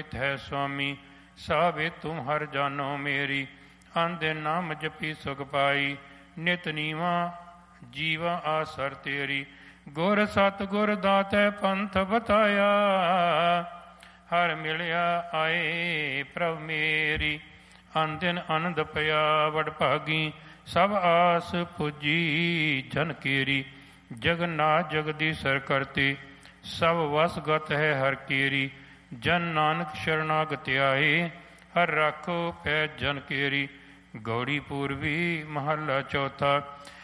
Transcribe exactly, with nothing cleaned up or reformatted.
हित है स्वामी, साबे तुम हर जानो मेरी। अन दिन नाम जपी सुख पाई, नित नीवा जीवा आसर तेरी। गुर सत गुर दातै पंथ बताया, हर मिलिया आए प्रभ मेरी। अन दिन आनंद पया वड भागी, सब आस पुजी जन केरी। जगन्नाथ जगदीशर करते, सब वसगत है हर केरी। जन नानक शरणागत आए, हर राखो पै जन केरी। गौड़ी पूर्वी महला चौथा।